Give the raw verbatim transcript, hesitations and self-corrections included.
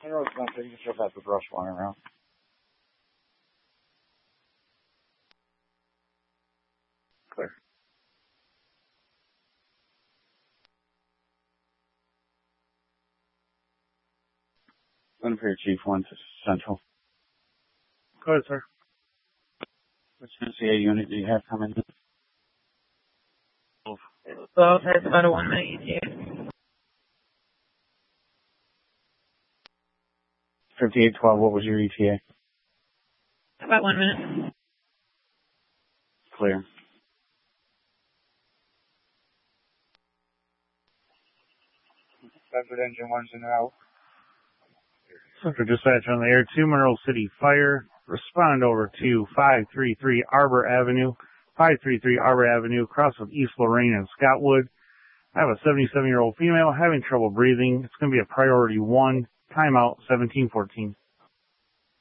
I know it's not so you can still have the brush flying around. Clear. Looking for your Chief one to Central. Go ahead, sir. Which N C A unit do you have coming in? twelve has about a one minute E T A. fifty-eight twelve, what was your E T A? About one minute. Clear. Bedford engine one's in route. Central Dispatch on the air, two Monroe City Fire. Respond over to five three three Arbor Avenue. five three three Arbor Avenue, across with East Lorraine and Scottwood. I have a seventy-seven-year-old female having trouble breathing. It's going to be a priority one. Timeout seventeen fourteen.